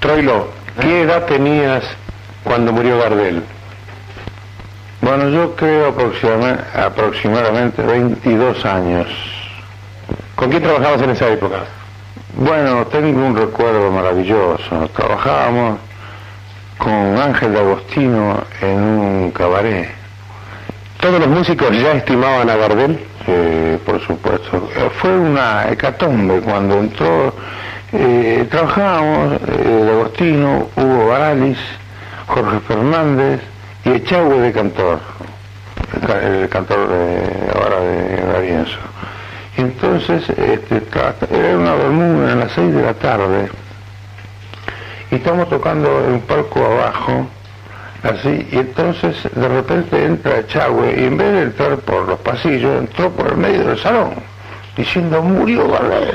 Troilo, ¿qué edad tenías cuando murió Gardel? Bueno, yo creo aproximadamente 22 años. ¿Con quién trabajabas en esa época? Bueno, tengo un recuerdo maravilloso. Trabajábamos con Ángel de Agostino en un cabaret. ¿Todos los músicos ya estimaban a Gardel? Sí, por supuesto. Fue una hecatombe cuando entró. Trabajábamos de Agostino, Hugo Baralis, Jorge Fernández y Echagüe de cantor, el cantor ahora de D'Arienzo. Y entonces era una bermuda a las 6 de la tarde y estamos tocando en un palco abajo, así, y entonces de repente entra Echagüe y en vez de entrar por los pasillos entró por el medio del salón diciendo murió Gardel.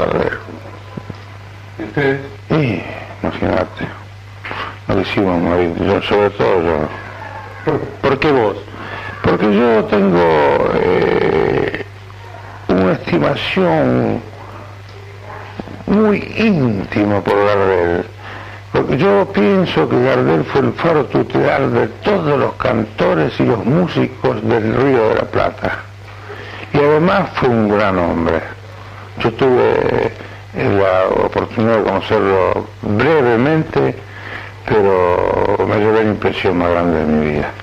¿Y ustedes? Y imagínate, nos hicimos morir, yo, sobre todo yo. ¿Por qué vos? Porque yo tengo una estimación muy íntima por Gardel, porque yo pienso que Gardel fue el faro tutelar de todos los cantores y los músicos del Río de la Plata, y además fue un gran hombre. Yo tuve la oportunidad de conocerlo brevemente, pero me llevé la impresión más grande de mi vida.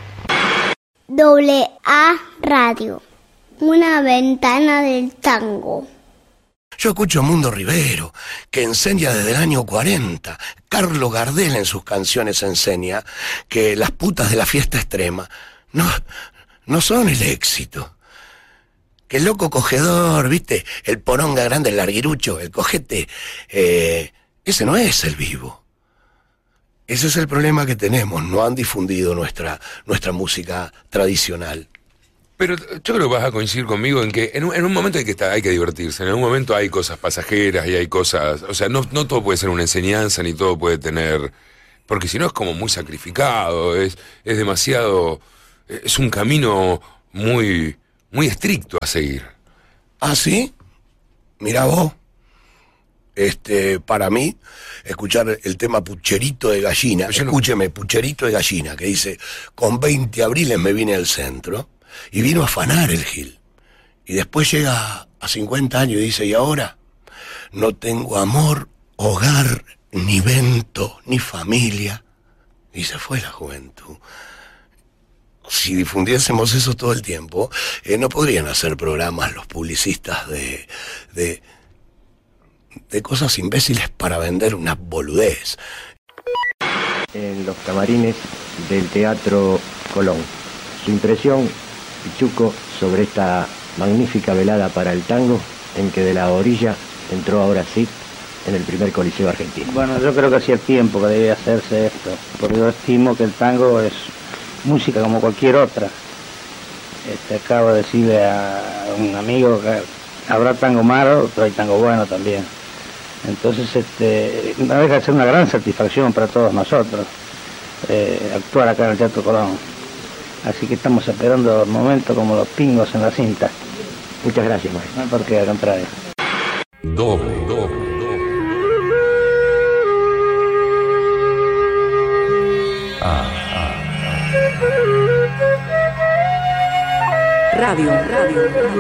AA Radio, una ventana del tango. Yo escucho a Mundo Rivero, que enseña desde el año 40. Carlos Gardel en sus canciones enseña que las putas de la fiesta extrema no son el éxito. Que el loco cogedor, ¿viste? El poronga grande, el larguirucho, el cojete, ese no es el vivo. Ese es el problema que tenemos, no han difundido nuestra música tradicional. Pero yo creo que vas a coincidir conmigo en que en un momento hay que divertirse, en un momento hay cosas pasajeras y hay cosas, o sea, no todo puede ser una enseñanza ni todo puede tener, porque si no es como muy sacrificado, es demasiado, es un camino muy estricto a seguir. ¿Ah, sí? Mirá vos. Para mí, escuchar el tema Pucherito de Gallina, escúcheme, Pucherito de Gallina, que dice, con 20 abriles me vine al centro, y vino a afanar el Gil. Y después llega a 50 años y dice, ¿y ahora? No tengo amor, hogar, ni vento, ni familia. Y se fue la juventud. Si difundiésemos eso todo el tiempo, no podrían hacer programas los publicistas de cosas imbéciles para vender una boludez. En los camarines del Teatro Colón. Su impresión, Pichuco, sobre esta magnífica velada para el tango, en que de la orilla entró ahora sí en el primer coliseo argentino. Bueno, yo creo que hacía tiempo que debía hacerse esto, porque yo estimo que el tango es música como cualquier otra. Acabo de decirle a un amigo que habrá tango malo, pero hay tango bueno también. Entonces, no deja de ser una gran satisfacción para todos nosotros actuar acá en el Teatro Colón. Así que estamos esperando el momento como los pingos en la cinta. Muchas gracias, maestro. No, porque al contrario. Doble. Radio.